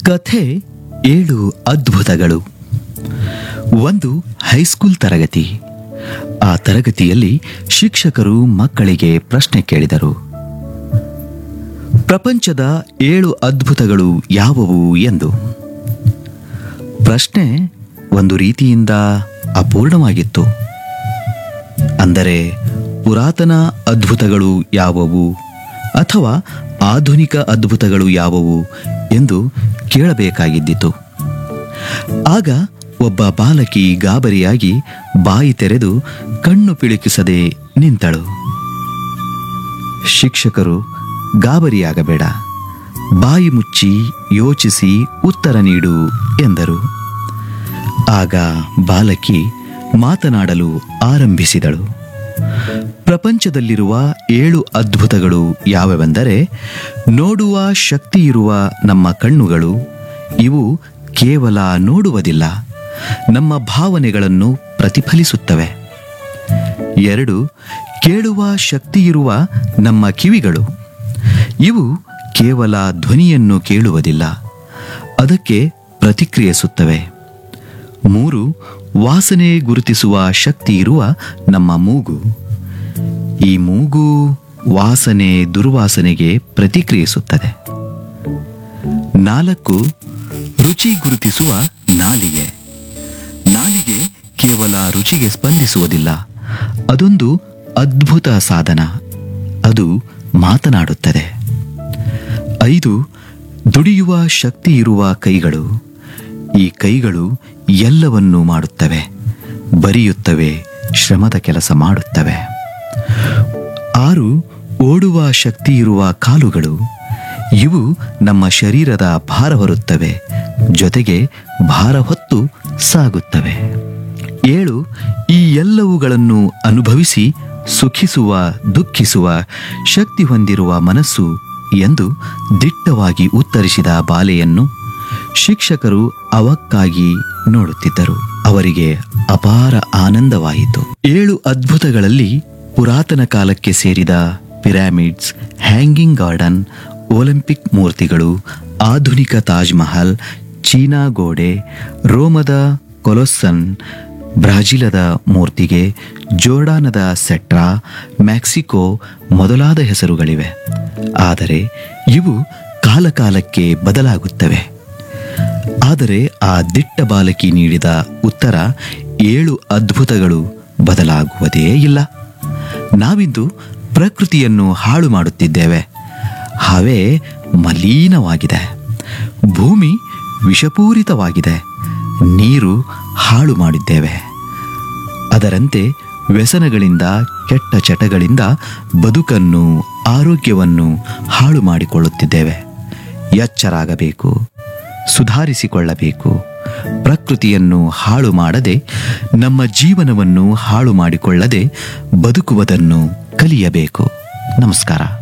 ಕಥೆ 7 ಅದ್ಭುತಗಳು. ಒಂದು ಹೈಸ್ಕೂಲ್ ತರಗತಿ. ಆ ತರಗತಿಯಲ್ಲಿ ಶಿಕ್ಷಕರು ಮಕ್ಕಳಿಗೆ ಪ್ರಶ್ನೆ ಕೇಳಿದರು. ಪ್ರಪಂಚದ 7 ಅದ್ಭುತಗಳು ಯಾವುವು ಎಂದು. ಪ್ರಶ್ನೆ ಒಂದು ರೀತಿಯಿಂದ ಅಪೂರ್ಣವಾಗಿತ್ತು. ಅಂದರೆ ಪುರಾತನ ಅದ್ಭುತಗಳು ಯಾವುವು ಅಥವಾ ಆಧುನಿಕ ಅದ್ಭುತಗಳು ಯಾವುವು ಎಂದು ಕೇಳಬೇಕಾಗಿದ್ದಿತು. ಆಗ ಒಬ್ಬ ಬಾಲಕಿ ಗಾಬರಿಯಾಗಿ ಬಾಯಿ ತೆರೆದು ಕಣ್ಣು ಪಿಳುಕಿಸದೆ ನಿಂತಳು. ಶಿಕ್ಷಕರು, ಗಾಬರಿಯಾಗಬೇಡ, ಬಾಯಿ ಮುಚ್ಚಿ ಯೋಚಿಸಿ ಉತ್ತರ ನೀಡು ಎಂದರು. ಆಗ ಬಾಲಕಿ ಮಾತನಾಡಲು ಆರಂಭಿಸಿದಳು. ಪ್ರಪಂಚದಲ್ಲಿರುವ 7 ಅದ್ಭುತಗಳು ಯಾವೆಂದರೆ, ನೋಡುವ ಶಕ್ತಿಯಿರುವ ನಮ್ಮ ಕಣ್ಣುಗಳು, ಇವು ಕೇವಲ ನೋಡುವುದಿಲ್ಲ, ನಮ್ಮ ಭಾವನೆಗಳನ್ನು ಪ್ರತಿಫಲಿಸುತ್ತವೆ. 2, ಕೇಳುವ ಶಕ್ತಿಯಿರುವ ನಮ್ಮ ಕಿವಿಗಳು, ಇವು ಕೇವಲ ಧ್ವನಿಯನ್ನು ಕೇಳುವುದಿಲ್ಲ, ಅದಕ್ಕೆ ಪ್ರತಿಕ್ರಿಯಿಸುತ್ತವೆ. 3, ವಾಸನೆ ಗುರುತಿಸುವ ಶಕ್ತಿ ಇರುವ ನಮ್ಮ ಮೂಗು, ಈ ಮೂಗು ವಾಸನೆ ದುರ್ವಾಸನೆಗೆ ಪ್ರತಿಕ್ರಿಯಿಸುತ್ತದೆ. 4, ರುಚಿ ಗುರುತಿಸುವ ನಾಲಿಗೆ, ನಾಲಿಗೆ ಕೇವಲ ರುಚಿಗೆ ಸ್ಪಂದಿಸುವುದಿಲ್ಲ, ಅದೊಂದು ಅದ್ಭುತ ಸಾಧನ, ಅದು ಮಾತನಾಡುತ್ತದೆ. 5, ದುಡಿಯುವ ಶಕ್ತಿ ಇರುವ ಕೈಗಳು, ಈ ಕೈಗಳು ಎಲ್ಲವನ್ನೂ ಮಾಡುತ್ತವೆ, ಬರೆಯುತ್ತವೆ, ಶ್ರಮದ ಕೆಲಸ ಮಾಡುತ್ತವೆ. 6, ಓಡುವ ಶಕ್ತಿ ಇರುವ ಕಾಲುಗಳು, ಇವು ನಮ್ಮ ಶರೀರದ ಭಾರ ಹೊರುತ್ತವೆ, ಜೊತೆಗೆ ಭಾರ ಹೊತ್ತು ಸಾಗುತ್ತವೆ. 7, ಈ ಎಲ್ಲವುಗಳನ್ನು ಅನುಭವಿಸಿ ಸುಖಿಸುವ ದುಃಖಿಸುವ ಶಕ್ತಿ ಹೊಂದಿರುವ ಮನಸ್ಸು ಎಂದು ದಿಟ್ಟವಾಗಿ ಉತ್ತರಿಸಿದ ಬಾಲೆಯನ್ನು ಶಿಕ್ಷಕರು ಅವಕ್ಕಾಗಿ ನೋಡುತ್ತಿದ್ದರು. ಅವರಿಗೆ ಅಪಾರ ಆನಂದವಾಯಿತು. 7 ಅದ್ಭುತಗಳಲ್ಲಿ ಪುರಾತನ ಕಾಲಕ್ಕೆ ಸೇರಿದ ಪಿರಾಮಿಡ್ಸ್, ಹ್ಯಾಂಗಿಂಗ್ ಗಾರ್ಡನ್, ಒಲಿಂಪಿಕ್ ಮೂರ್ತಿಗಳು, ಆಧುನಿಕ ತಾಜ್ ಮಹಲ್, ಚೀನಾ ಗೋಡೆ, ರೋಮದ ಕೊಲೊಸ್ಸನ್, ಬ್ರಾಜಿಲದ ಮೂರ್ತಿಗೆ, ಜೋರ್ಡಾನದ ಸೆಟ್ರಾ, ಮೆಕ್ಸಿಕೋ ಮೊದಲಾದ ಹೆಸರುಗಳಿವೆ. ಆದರೆ ಇವು ಕಾಲಕಾಲಕ್ಕೆ ಬದಲಾಗುತ್ತವೆ. ಆದರೆ ಆ ದಿಟ್ಟ ಬಾಲಕಿ ನೀಡಿದ ಉತ್ತರ 7 ಅದ್ಭುತಗಳು ಬದಲಾಗುವುದೇ ಇಲ್ಲ. ನಾವಿಂದು ಪ್ರಕೃತಿಯನ್ನು ಹಾಳು ಮಾಡುತ್ತಿದ್ದೇವೆ. ಹವೆ ಮಲೀನವಾಗಿದೆ, ಭೂಮಿ ವಿಷಪೂರಿತವಾಗಿದೆ, ನೀರು ಹಾಳು ಮಾಡಿದ್ದೇವೆ. ಅದರಂತೆ ವ್ಯಸನಗಳಿಂದ, ಕೆಟ್ಟ ಚಟಗಳಿಂದ ಬದುಕನ್ನು, ಆರೋಗ್ಯವನ್ನು ಹಾಳು ಮಾಡಿಕೊಳ್ಳುತ್ತಿದ್ದೇವೆ. ಎಚ್ಚರಾಗಬೇಕು, ಸುಧಾರಿಸಿಕೊಳ್ಳಬೇಕು. ಪ್ರಕೃತಿಯನ್ನು ಹಾಳು ಮಾಡದೆ, ನಮ್ಮ ಜೀವನವನ್ನು ಹಾಳು ಮಾಡಿಕೊಳ್ಳದೆ ಬದುಕುವುದನ್ನು ಕಲಿಯಬೇಕು. ನಮಸ್ಕಾರ.